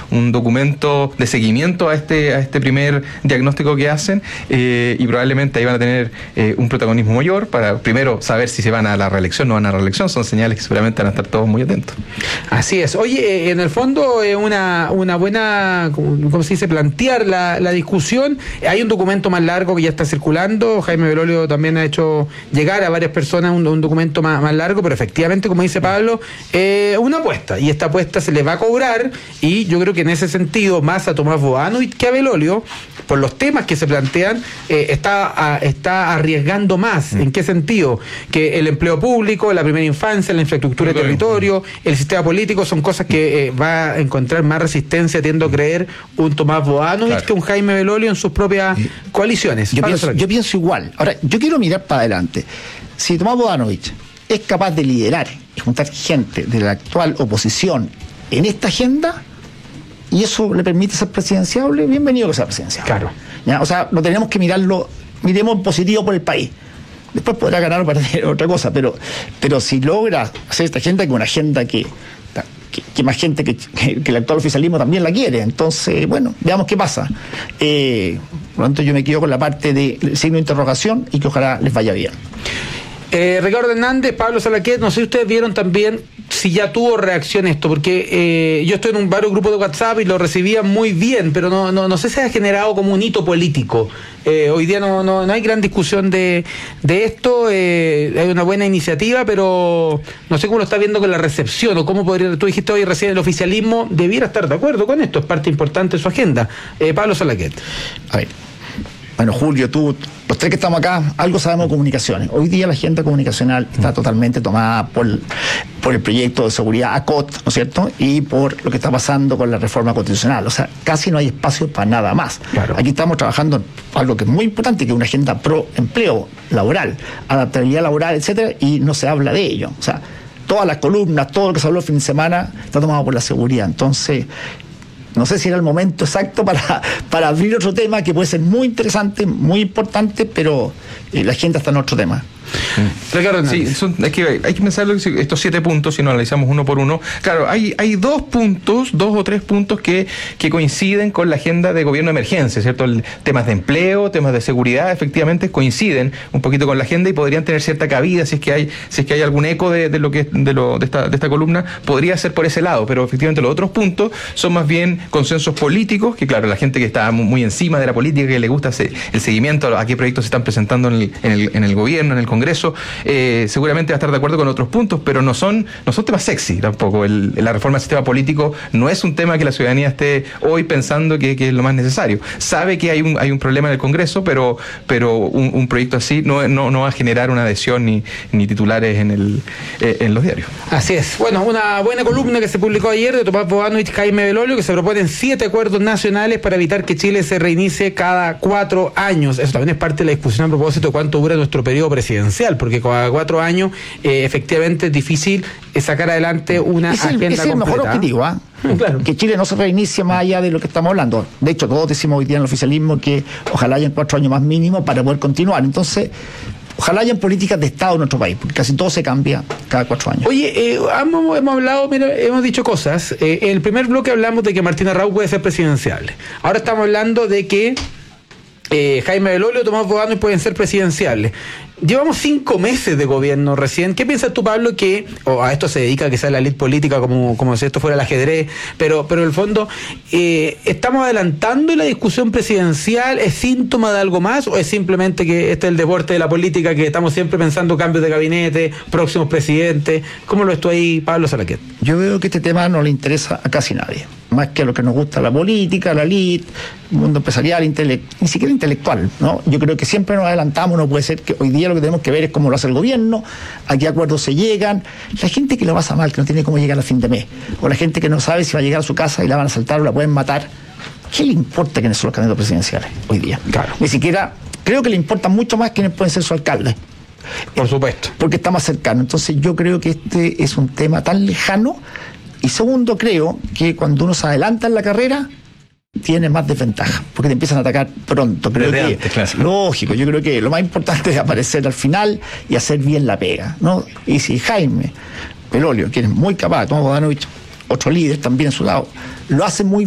un documento de seguimiento a este primer diagnóstico que hacen, y probablemente ahí van a tener un protagonismo mayor para primero saber si se van a la reelección o no van a la reelección. Son señales que seguramente van a estar todos muy atentos. Así es. Oye, en el fondo una buena, ¿cómo se dice?, plantear la discusión. Hay un documento más largo que ya está circulando. Jaime Belolio también ha hecho llegar a varias personas un documento más largo, pero efectivamente, como dice Pablo, una apuesta, y esta apuesta se le va a cobrar, y yo creo que en ese sentido, más a Tomás Boanovic que a Belolio, por los temas que se plantean, está arriesgando más. ¿En qué sentido? Que el empleo público, la primera infancia, la infraestructura de territorio, el sistema político, son cosas que va a encontrar más resistencia, tiendo a creer, un Tomás Boanovic que un Jaime Belolio en sus propias coaliciones. Yo pienso igual. Ahora, yo quiero mirar para adelante. Si Tomás Boanovic es capaz de liderar y juntar gente de la actual oposición en esta agenda, y eso le permite ser presidenciable, bienvenido que sea presidenciable. Claro. ¿Ya? O sea, no tenemos que mirarlo, miremos en positivo por el país. Después podrá ganar o perder otra cosa, pero si logra hacer esta agenda, que una agenda que más gente que el actual oficialismo también la quiere, entonces, bueno, veamos qué pasa. Por lo tanto, yo me quedo con la parte del signo de interrogación y que ojalá les vaya bien. Ricardo Hernández, Pablo Salaquet, no sé si ustedes vieron también si ya tuvo reacción esto, porque yo estoy en varios grupos de WhatsApp y lo recibían muy bien, pero no sé si ha generado como un hito político. Hoy día no hay gran discusión de esto, hay una buena iniciativa, pero no sé cómo lo está viendo con la recepción, o cómo podría, tú dijiste hoy recién, el oficialismo debiera estar de acuerdo con esto, es parte importante de su agenda. Pablo Salaquet. A ver, bueno, Julio, tú, los tres que estamos acá, algo sabemos de comunicaciones. Hoy día la agenda comunicacional está totalmente tomada por el proyecto de seguridad ACOT, ¿no es cierto? Y por lo que está pasando con la reforma constitucional. O sea, casi no hay espacio para nada más. Claro. Aquí estamos trabajando en algo que es muy importante, que es una agenda pro empleo laboral, adaptabilidad laboral, etcétera, y no se habla de ello. O sea, todas las columnas, todo lo que se habló el fin de semana está tomado por la seguridad. Entonces, no sé si era el momento exacto para abrir otro tema que puede ser muy interesante, muy importante, pero la agenda está en otro tema. Sí, es que hay que pensarlo, estos 7 puntos, si nos analizamos uno por uno. Claro, hay dos o tres puntos que coinciden con la agenda de gobierno de emergencia, ¿cierto? Temas de empleo, temas de seguridad, efectivamente coinciden un poquito con la agenda y podrían tener cierta cabida si es que hay algún eco de esta columna, podría ser por ese lado, pero efectivamente los otros puntos son más bien consensos políticos, que claro, la gente que está muy encima de la política, que le gusta el seguimiento a qué proyectos se están presentando en el gobierno, en el Congreso, seguramente va a estar de acuerdo con otros puntos, pero no son temas sexy tampoco. La reforma del sistema político no es un tema que la ciudadanía esté hoy pensando que es lo más necesario. Sabe que hay un problema en el Congreso, pero un proyecto así no va a generar una adhesión ni titulares en los diarios. Así es. Bueno, una buena columna que se publicó ayer de Tomás Boanovic y Jaime Belolio, que se proponen 7 acuerdos nacionales para evitar que Chile se reinicie cada 4 años. Eso también es parte de la discusión a propósito de cuánto dura nuestro periodo presidencial, porque cada 4 años efectivamente es difícil sacar adelante una agenda completa. Es el mejor objetivo, ¿eh? Claro. Que Chile no se reinicie más allá de lo que estamos hablando. De hecho, todos decimos hoy día en el oficialismo que ojalá hayan 4 años más mínimo para poder continuar. Entonces, ojalá hayan políticas de Estado en nuestro país, porque casi todo se cambia cada 4 años. Oye, hemos hablado, mira, hemos dicho cosas. En el primer bloque hablamos de que Martín Arrau puede ser presidenciable. Ahora estamos hablando de que Jaime Belolio y Tomás Boanovic pueden ser presidenciales. Llevamos 5 meses de gobierno recién. ¿Qué piensas tú, Pablo, que a esto se dedica, que sea la elite política, como si esto fuera el ajedrez, pero en el fondo, ¿estamos adelantando la discusión presidencial? ¿Es síntoma de algo más o es simplemente que este es el deporte de la política, que estamos siempre pensando cambios de gabinete, próximos presidentes? ¿Cómo lo ves tú ahí, Pablo Salaquet? Yo veo que este tema no le interesa a casi nadie, más que a lo que nos gusta la política, la elite, el mundo empresarial, ni siquiera intelectual, ¿no? Yo creo que siempre nos adelantamos. No puede ser que hoy día lo que tenemos que ver es cómo lo hace el gobierno, a qué acuerdos se llegan. La gente que lo pasa mal, que no tiene cómo llegar a fin de mes, o la gente que no sabe si va a llegar a su casa y la van a asaltar o la pueden matar, ¿qué le importa quiénes son los candidatos presidenciales hoy día? Claro. Ni siquiera, creo que le importa mucho más quiénes pueden ser su alcalde. Por supuesto. Porque está más cercano. Entonces yo creo que este es un tema tan lejano. Y segundo, creo que cuando uno se adelanta en la carrera, tiene más desventaja, porque te empiezan a atacar pronto. Creo que antes, claro. Lógico, yo creo que lo más importante es aparecer al final y hacer bien la pega, ¿no? Y si Jaime Belolio, quien es muy capaz, Tomás Boanovic, otro líder también a su lado, lo hace muy